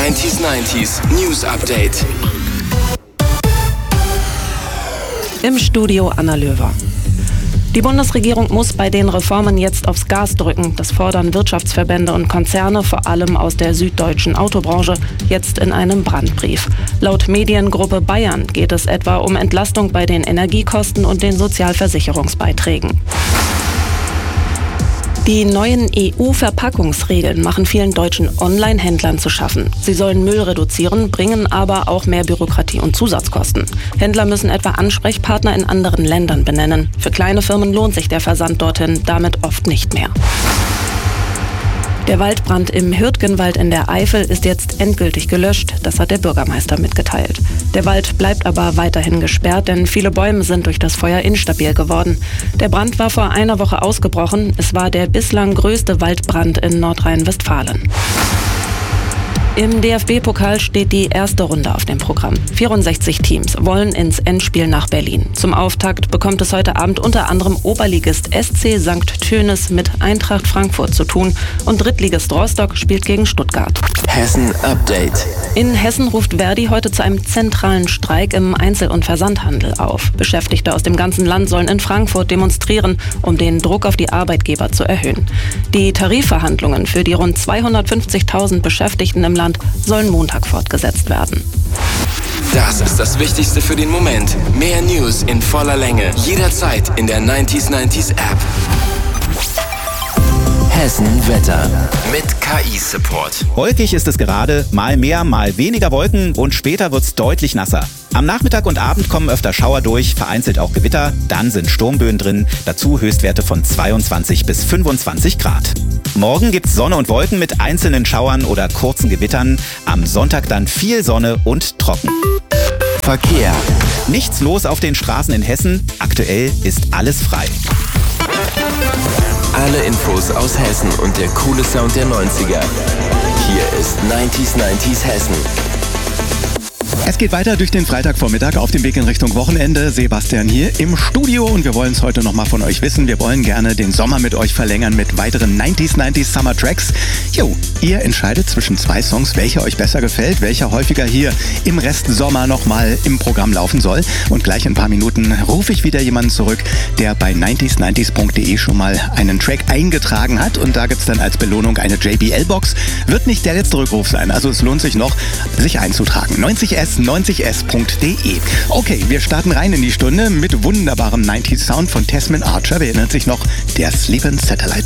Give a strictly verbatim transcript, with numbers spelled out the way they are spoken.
neunzig neunzig News Update. Im Studio Anna Löwer. Die Bundesregierung muss bei den Reformen jetzt aufs Gas drücken. Das fordern Wirtschaftsverbände und Konzerne, vor allem aus der süddeutschen Autobranche, jetzt in einem Brandbrief. Laut Mediengruppe Bayern geht es etwa um Entlastung bei den Energiekosten und den Sozialversicherungsbeiträgen. Die neuen E U-Verpackungsregeln machen vielen deutschen Online-Händlern zu schaffen. Sie sollen Müll reduzieren, bringen aber auch mehr Bürokratie und Zusatzkosten. Händler müssen etwa Ansprechpartner in anderen Ländern benennen. Für kleine Firmen lohnt sich der Versand dorthin damit oft nicht mehr. Der Waldbrand im Hürtgenwald in der Eifel ist jetzt endgültig gelöscht, das hat der Bürgermeister mitgeteilt. Der Wald bleibt aber weiterhin gesperrt, denn viele Bäume sind durch das Feuer instabil geworden. Der Brand war vor einer Woche ausgebrochen. Es war der bislang größte Waldbrand in Nordrhein-Westfalen. Im D F B-Pokal steht die erste Runde auf dem Programm. vierundsechzig Teams wollen ins Endspiel nach Berlin. Zum Auftakt bekommt es heute Abend unter anderem Oberligist S C Sankt Tönis mit Eintracht Frankfurt zu tun und Drittligist Rostock spielt gegen Stuttgart. Hessen Update. In Hessen ruft Verdi heute zu einem zentralen Streik im Einzel- und Versandhandel auf. Beschäftigte aus dem ganzen Land sollen in Frankfurt demonstrieren, um den Druck auf die Arbeitgeber zu erhöhen. Die Tarifverhandlungen für die rund zweihundertfünfzigtausend Beschäftigten im Land sollen Montag fortgesetzt werden. Das ist das Wichtigste für den Moment. Mehr News in voller Länge. Jederzeit in der neunzig neunzig App. Hessen Wetter mit K I-Support. Wolkig ist es gerade, mal mehr, mal weniger Wolken und später wird's deutlich nasser. Am Nachmittag und Abend kommen öfter Schauer durch, vereinzelt auch Gewitter, dann sind Sturmböen drin, dazu Höchstwerte von zweiundzwanzig bis fünfundzwanzig Grad. Morgen gibt's Sonne und Wolken mit einzelnen Schauern oder kurzen Gewittern, am Sonntag dann viel Sonne und trocken. Verkehr. Nichts los auf den Straßen in Hessen, aktuell ist alles frei. Alle Infos aus Hessen und der coole Sound der neunziger. Hier ist neunzig neunzig Hessen. Es geht weiter durch den Freitagvormittag auf dem Weg in Richtung Wochenende. Sebastian hier im Studio und wir wollen es heute nochmal von euch wissen. Wir wollen gerne den Sommer mit euch verlängern mit weiteren neunzig neunzig Summer Tracks. Jo, ihr entscheidet zwischen zwei Songs, welcher euch besser gefällt, welcher häufiger hier im Rest Sommer nochmal im Programm laufen soll. Und gleich in ein paar Minuten rufe ich wieder jemanden zurück, der bei neunzig neunzig punkt de schon mal einen Track eingetragen hat. Und da gibt es dann als Belohnung eine J B L-Box. Wird nicht der letzte Rückruf sein, also es lohnt sich noch, sich einzutragen. neunzig S neunzig S punkt de. Okay, wir starten rein in die Stunde mit wunderbarem neunziger Sound von Tasman Archer. Wer erinnert sich noch? Der Sleepin' Satellite.